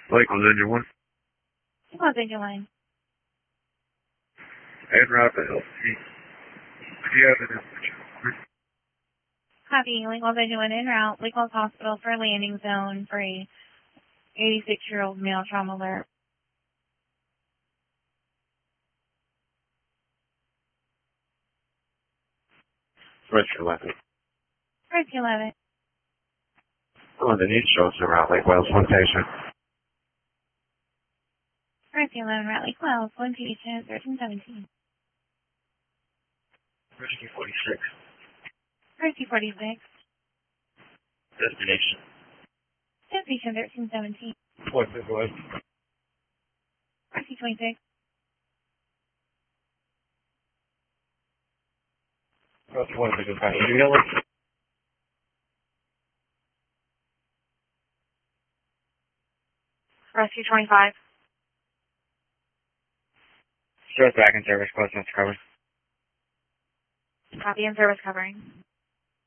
Lake on engine 1. Close engine 1. En route to LC. Do you have an information? Copy. Lake Wells engine 1 en route. Lake Wells Hospital for landing zone for a 86-year-old male trauma alert. Rescue 11. Rescue 11. On the needs shows around Lake Wells, one patient. Rescue 11, route Lake Wells, one patient, 1317. Rescue 46. Rescue 46. Destination. Destination 1317. Point this way. Rescue 26. Rescue 1 is back. You know what? Rescue 25. Stress back in service, close enough to cover. Copy and service covering.